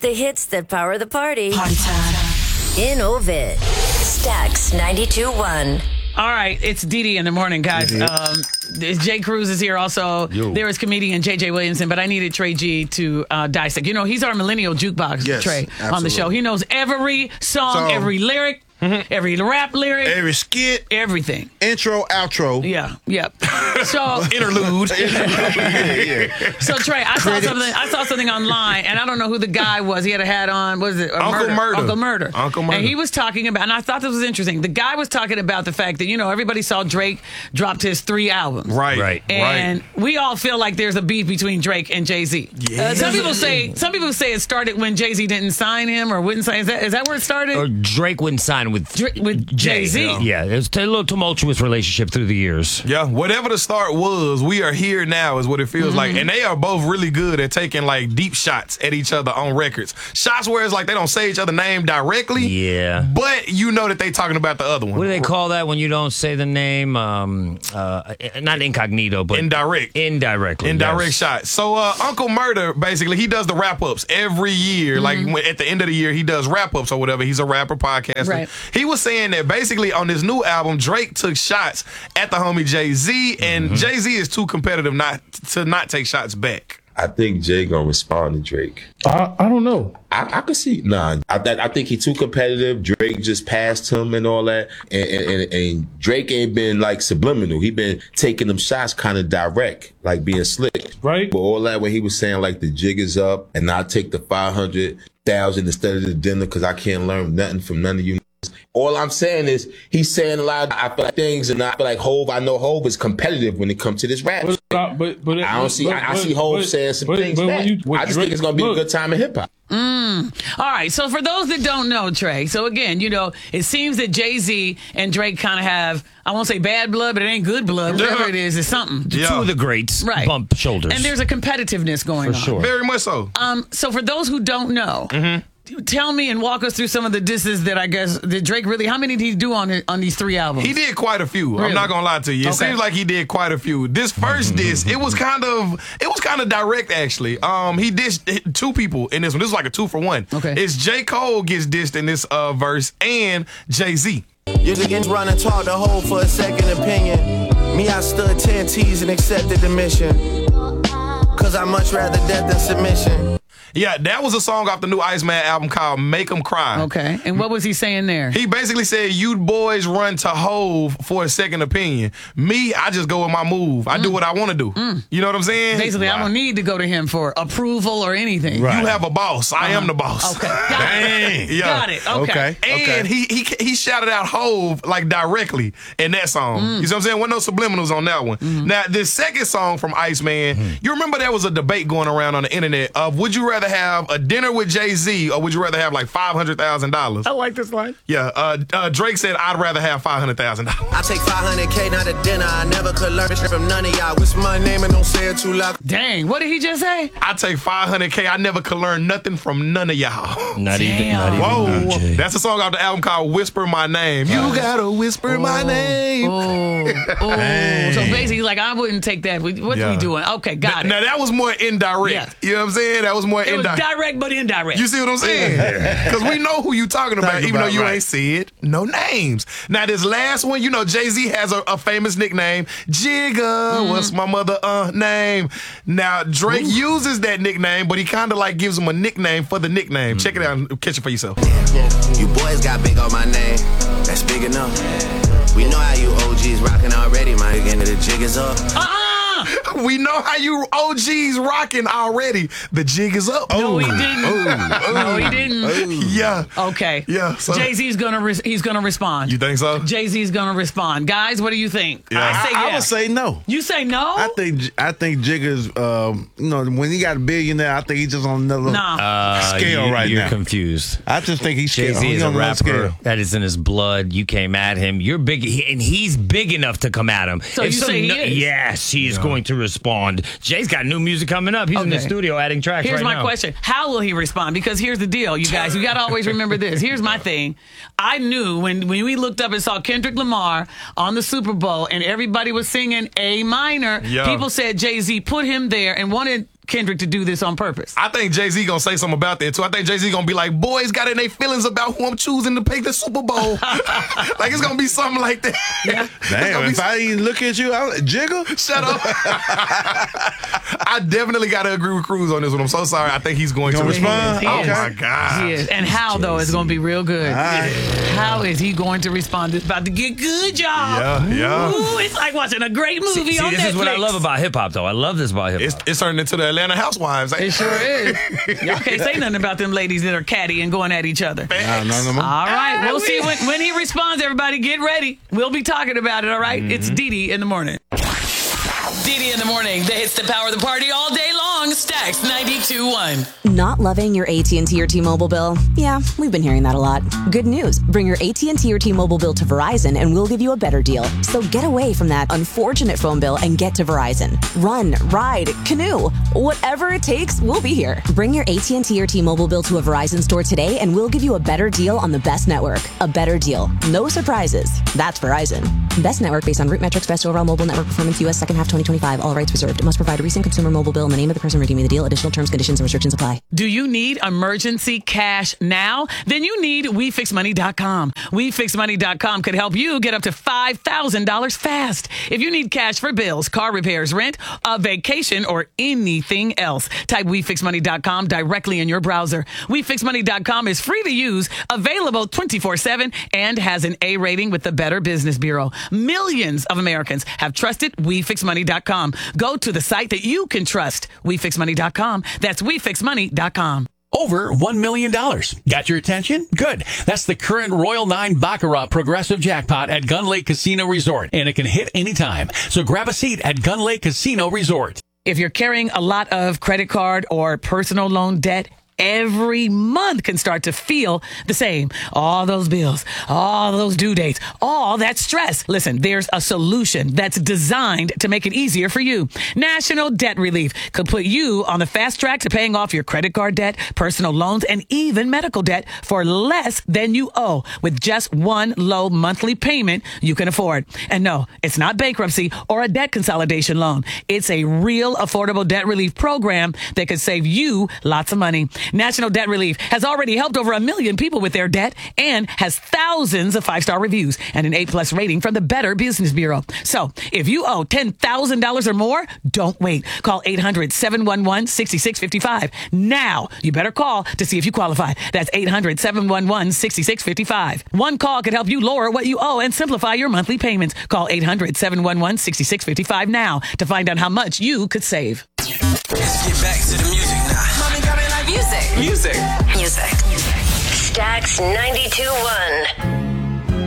The hits that power the party. Party time. In Ovid. Stax 92.1. All right, it's Dee in the morning, guys. Jay Cruz is here also. There is comedian J.J. Williamson, but I needed Trey G to dissect. You know, he's our millennial jukebox, Trey, on the show. He knows every song, every lyric. Every rap lyric, every skit, everything. Intro, outro. Yeah. So interlude. So Trey, I saw something online, and I don't know who the guy was. He had a hat on. What is it? Uncle Murder. And he was talking about, and I thought this was interesting. The guy was talking about the fact that everybody saw Drake dropped his 3 albums, right? And we all feel like there's a beef between Drake and Jay-Z. Yeah. Some people say it started when Jay-Z didn't sign him or wouldn't sign. Is that where it started? Or Drake wouldn't sign with Jay-Z. Yeah, it was a little tumultuous relationship through the years. Yeah, whatever the start was, we are here now is what it feels like. And they are both really good at taking like deep shots at each other on records. Shots where it's like they don't say each other's name directly. Yeah. But you know that they talking about the other one. What do they call that when you don't say the name? Not incognito, but Indirect shots. So Uncle Murder, basically, he does the wrap-ups every year. Like at the end of the year, he does wrap-ups or whatever. He's a rapper, podcaster. Right. He was saying that basically on this new album, Drake took shots at the homie Jay-Z, and Jay-Z is too competitive not take shots back. I think Jay gonna respond to Drake. I don't know. I could see. Nah, I think he too competitive. Drake just passed him and all that. And Drake ain't been like subliminal. He been taking them shots kind of direct, like being slick. Right. But all that when he was saying like the jig is up and I take the 500,000 instead of the dinner because I can't learn nothing from none of you. All I'm saying is he's saying a lot of things, and I feel like Hov. I know Hov is competitive when it comes to this rap. I see Hov saying some things. I just think it's gonna be a good time in hip hop. All right. So for those that don't know, Trey. So again, it seems that Jay-Z and Drake kind of have, I won't say bad blood, but it ain't good blood. Whatever it is, it's something. Two of the greats bump shoulders, and there's a competitiveness going on. For sure, very much so. So for those who don't know. Tell me and walk us through some of the disses that I guess that Drake really. How many did he do on these 3 albums? He did quite a few. Really? I'm not gonna lie to you. It seems like he did quite a few. This first diss, it was kind of direct actually. He dissed 2 people in this one. This was like a 2-for-1. Okay. It's J. Cole gets dissed in this verse and Jay-Z. You can run and talk the whole for a second opinion. Me, I stood 10 T's and accepted the mission. Cause I much rather death than submission. Yeah, that was a song off the new Iceman album called Make 'Em Cry. Okay, and what was he saying there? He basically said, you boys run to Hov for a second opinion. Me, I just go with my move. I do what I want to do. You know what I'm saying? Basically, I don't need to go to him for approval or anything. Right. You have a boss. I am the boss. Okay, got it. Okay. And he shouted out Hov like directly in that song. You see what I'm saying? Wasn't no subliminals on that one. Now, this second song from Iceman, you remember there was a debate going around on the internet of would you rather have a dinner with Jay-Z or would you rather have like $500,000? I like this line. Yeah, Drake said, I'd rather have $500,000. I take $500K, not a dinner. I never could learn from none of y'all. What's my name and don't say it too loud. Dang, what did he just say? I take $500K. I never could learn nothing from none of y'all. Not even. Whoa, that's a song off the album called Whisper My Name. You gotta whisper my name. So basically, like, I wouldn't take that. What are we doing? Okay, got it. Now, that was more indirect. Yeah. You know what I'm saying? That was more indirect. It was direct, but indirect. You see what I'm saying? Because we know who you talking about, even though you ain't said no names. Now, this last one, Jay-Z has a famous nickname, Jigga. What's my mother name? Now, Drake uses that nickname, but he kind of like gives him a nickname for the nickname. Check it out and catch it for yourself. You boys got big on my name. That's big enough. We know how you OGs rocking already. My end of the jig is up. We know how you OGs rocking already. The jig is up. No, he didn't. No, he didn't. Yeah. Okay. Yeah. So Jay-Z's he's gonna respond. You think so? Jay-Z's gonna respond. Guys, what do you think? Yeah. I say yeah. I would say no. You say no? I think Jigga's, when he got a billionaire, I think he's just on another scale right now. You're confused. I just think he's Jay-Z is a on rapper scale. that is in his blood. You came at him. You're big, and he's big enough to come at him. So you say he is? Yes, he is going to respond. Jay's got new music coming up. He's in the studio adding tracks Here's right my now. question. How will he respond? Because here's the deal, you guys. You got to always remember this. Here's my thing. I knew when we looked up and saw Kendrick Lamar on the Super Bowl and everybody was singing A minor, people said Jay-Z put him there and wanted Kendrick to do this on purpose. I think Jay-Z gonna say something about that too. I think Jay-Z gonna be like, boys got in their feelings about who I'm choosing to pick the Super Bowl. Like it's gonna be something like that. Yeah. Damn, if I even look at you, I'm Jigga. Shut up. I definitely gotta agree with Cruz on this one. I'm so sorry. I think he's going to respond. He is. My God. He is. And how though is gonna be real good. How is he going to respond? It's about to get good, y'all. Yeah. Ooh, it's like watching a great movie on Netflix. This is what I love about hip hop, though. I love this about hip hop. It's turning into the Atlanta Housewives. It sure is. Y'all can't say nothing about them ladies that are catty and going at each other. No. All right, we'll see when he responds. Everybody get ready. We'll be talking about it, all right? It's Didi in the morning. Didi in the morning. That hits the power of the party all day long. Stacks 92.1. Not loving your AT&T or T-Mobile bill? Yeah, we've been hearing that a lot. Good news. Bring your AT&T or T-Mobile bill to Verizon and we'll give you a better deal. So get away from that unfortunate phone bill and get to Verizon. Run, ride, canoe. Whatever it takes, we'll be here. Bring your AT&T or T-Mobile bill to a Verizon store today and we'll give you a better deal on the best network. A better deal. No surprises. That's Verizon. Best network based on root metrics, best overall mobile network performance, U.S. second half 2025. All rights reserved. Must provide a recent consumer mobile bill in the name of the person redeeming the deal. Additional terms, conditions, and restrictions apply. Do you need emergency cash now? Then you need WeFixMoney.com. WeFixMoney.com could help you get up to $5,000 fast. If you need cash for bills, car repairs, rent, a vacation, or anything else, type WeFixMoney.com directly in your browser. WeFixMoney.com is free to use, available 24/7, and has an A rating with the Better Business Bureau. Millions of Americans have trusted WeFixMoney.com. Go to the site that you can trust. WeFixMoney.com. That's WeFixMoney.com. Over $1 million. Got your attention? Good. That's the current Royal 9 Baccarat Progressive Jackpot at Gun Lake Casino Resort, and it can hit anytime. So grab a seat at Gun Lake Casino Resort. If you're carrying a lot of credit card or personal loan debt, every month can start to feel the same. All those bills, all those due dates, all that stress. Listen, there's a solution that's designed to make it easier for you. National Debt Relief could put you on the fast track to paying off your credit card debt, personal loans, and even medical debt for less than you owe with just one low monthly payment you can afford. And no, it's not bankruptcy or a debt consolidation loan. It's a real affordable debt relief program that could save you lots of money. National Debt Relief has already helped over 1 million people with their debt and has thousands of 5-star reviews and an A+ rating from the Better Business Bureau. So if you owe $10,000 or more, don't wait. Call 800-711-6655. Now, you better call to see if you qualify. That's 800-711-6655. One call could help you lower what you owe and simplify your monthly payments. Call 800-711-6655 now to find out how much you could save. Let's get back to the music now. Mommy got me like music. Stacks 92.1.